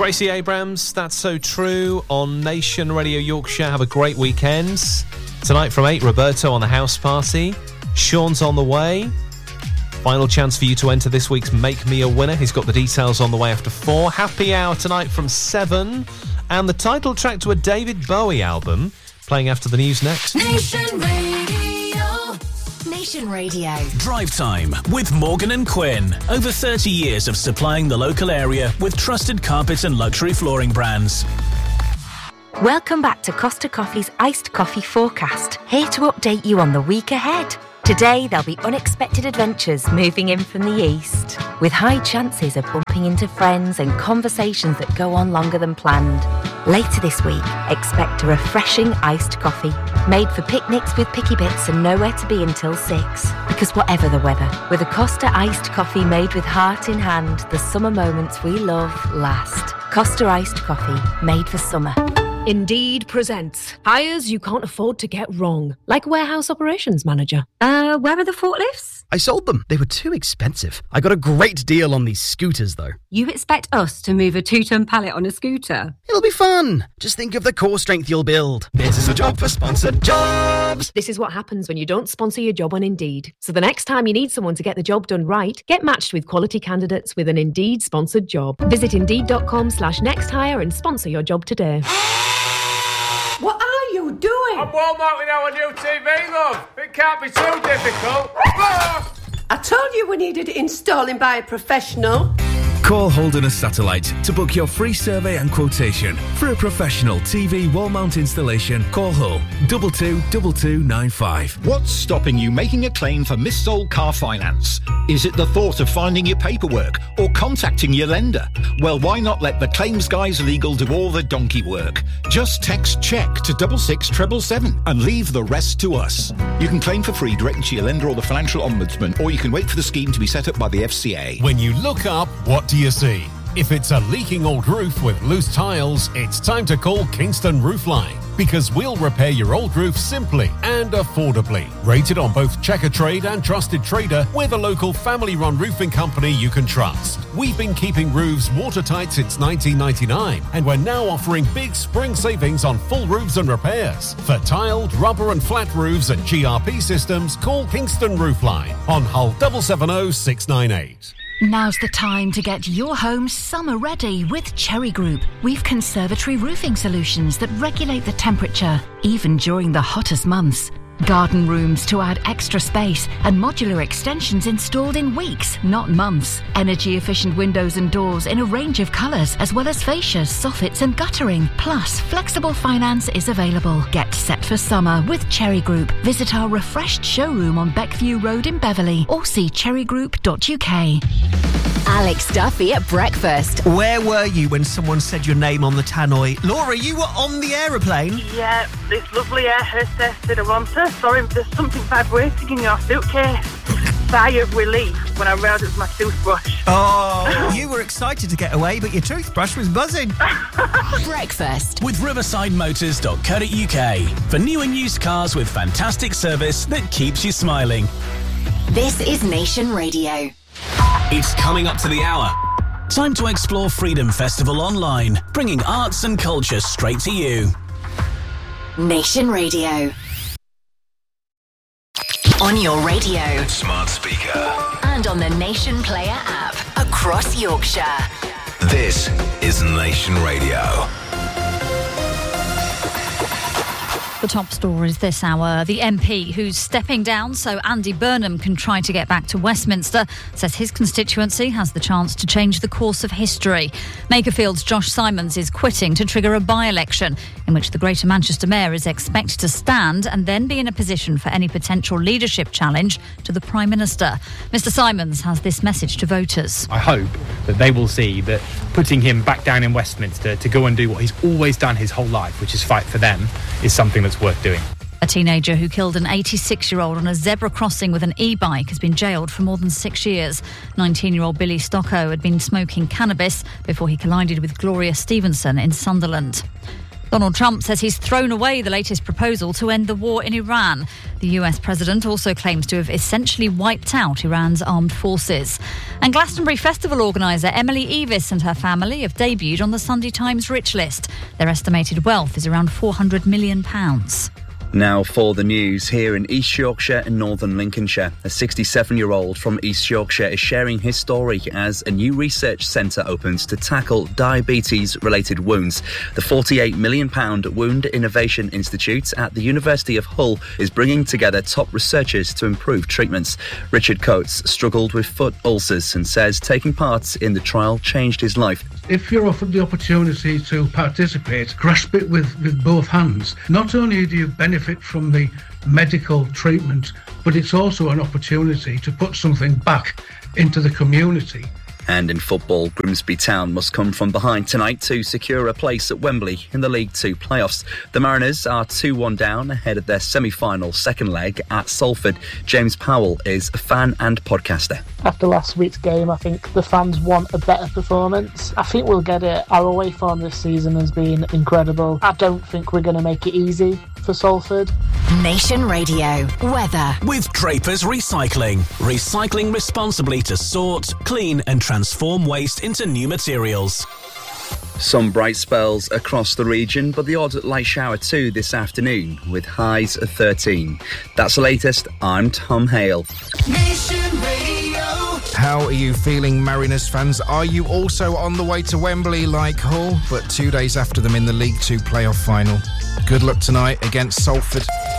Gracie Abrams, That's So True on Nation Radio Yorkshire. Have a great weekend. Tonight from 8, Roberto on the house party. Sean's on the way. Final chance for you to enter this week's Make Me a Winner. He's got the details on the way after 4. Happy Hour tonight from 7. And the title track to a David Bowie album playing after the news next. Nation Radio. Nation Radio. Drive Time with Morgan and Quinn. Over 30 years of supplying the local area with trusted carpet and luxury flooring brands. Welcome back to Costa Coffee's Iced Coffee Forecast. Here to update you on the week ahead. Today, there'll be unexpected adventures moving in from the east, with high chances of bumping into friends and conversations that go on longer than planned. Later this week, expect a refreshing iced coffee, made for picnics with picky bits and nowhere to be until 6. Because whatever the weather, with a Costa iced coffee made with heart in hand, the summer moments we love last. Costa iced coffee, made for summer. Indeed presents hires you can't afford to get wrong, like warehouse operations manager. Where are the forklifts? I sold them. They were too expensive. I got a great deal on these scooters, though. You expect us to move a 2-ton pallet on a scooter? It'll be fun. Just think of the core strength you'll build. This is a job for sponsored jobs. This is what happens when you don't sponsor your job on Indeed. So the next time you need someone to get the job done right, get matched with quality candidates with an Indeed sponsored job. Visit Indeed.com/nexthire and sponsor your job today. What are you doing? I'm Walmarting our new TV, love. It can't be too difficult. I told you we needed it installing by a professional. Call Holderness Satellite to book your free survey and quotation. For a professional TV wall mount installation, call Hull 222295. What's stopping you making a claim for missold car finance? Is it the thought of finding your paperwork or contacting your lender? Well, why not let the Claims Guys Legal do all the donkey work? Just text CHECK to 66777 and leave the rest to us. You can claim for free directly to your lender or the Financial Ombudsman, or you can wait for the scheme to be set up by the FCA. When you look up, what do you see? If it's a leaking old roof with loose tiles, it's time to call Kingston Roofline, because we'll repair your old roof simply and affordably. Rated on both Checkatrade and Trusted Trader, we're the local family-run roofing company you can trust. We've been keeping roofs watertight since 1999, and we're now offering big spring savings on full roofs and repairs. For tiled, rubber and flat roofs and GRP systems, call Kingston Roofline on Hull 770-698. Now's the time to get your home summer ready with Cherry Group. We've conservatory roofing solutions that regulate the temperature, even during the hottest months. Garden rooms to add extra space and modular extensions installed in weeks, not months. Energy-efficient windows and doors in a range of colours, as well as fascias, soffits and guttering. Plus, flexible finance is available. Get set for summer with Cherry Group. Visit our refreshed showroom on Beckview Road in Beverley or see cherrygroup.uk. Alex Duffy at breakfast. Where were you when someone said your name on the tannoy? Laura, you were on the aeroplane? Yeah, this lovely air hostess didn't want her. Sorry, there's something vibrating in your suitcase. Sigh of relief when I realised it was my toothbrush. Oh, you were excited to get away, but your toothbrush was buzzing. Breakfast with riversidemotors.co.uk for new and used cars with fantastic service that keeps you smiling. This is Nation Radio. It's coming up to the hour. Time to explore Freedom Festival online, bringing arts and culture straight to you. Nation Radio. On your radio, smart speaker, and on the Nation Player app across Yorkshire. This is Nation Radio. The top stories this hour. The MP who's stepping down so Andy Burnham can try to get back to Westminster says his constituency has the chance to change the course of history. Makerfield's Josh Simons is quitting to trigger a by-election in which the Greater Manchester Mayor is expected to stand and then be in a position for any potential leadership challenge to the Prime Minister. Mr Simons has this message to voters. I hope that they will see that putting him back down in Westminster to go and do what he's always done his whole life, which is fight for them, is something that's worth doing. A teenager who killed an 86-year-old on a zebra crossing with an e-bike has been jailed for more than 6 years. 19-year-old Billy Stocko had been smoking cannabis before he collided with Gloria Stevenson in Sunderland. Donald Trump says he's thrown away the latest proposal to end the war in Iran. The US president also claims to have essentially wiped out Iran's armed forces. And Glastonbury Festival organiser Emily Evis and her family have debuted on the Sunday Times Rich List. Their estimated wealth is around £400 million. Now for the news. Here in East Yorkshire and northern Lincolnshire, a 67-year-old from East Yorkshire is sharing his story as a new research centre opens to tackle diabetes-related wounds. The £48 million Wound Innovation Institute at the University of Hull is bringing together top researchers to improve treatments. Richard Coates struggled with foot ulcers and says taking part in the trial changed his life. If you're offered the opportunity to participate, grasp it with both hands. Not only do you benefit from the medical treatment, but it's also an opportunity to put something back into the community. And in football, Grimsby Town must come from behind tonight to secure a place at Wembley in the League Two playoffs. The Mariners are 2-1 down ahead of their semi-final second leg at Salford. James Powell is a fan and podcaster. After last week's game, I think the fans want a better performance. I think we'll get it. Our away form this season has been incredible. I don't think we're going to make it easy for Salford. Nation Radio weather. With Draper's Recycling. Recycling responsibly to sort, clean and transform waste into new materials. Some bright spells across the region, but the odd light shower too this afternoon, with highs of 13. That's the latest. I'm Tom Hale. Nation Radio. How are you feeling, Mariners fans? Are you also on the way to Wembley like Hull, but 2 days after them in the League Two playoff final? Good luck tonight against Salford.